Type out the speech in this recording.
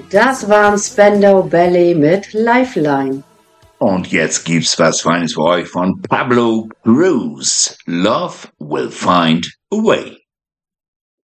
Das waren Spandau Ballet mit Lifeline. Und jetzt gibt's was Feines für euch von Pablo Cruz. Love will find a way.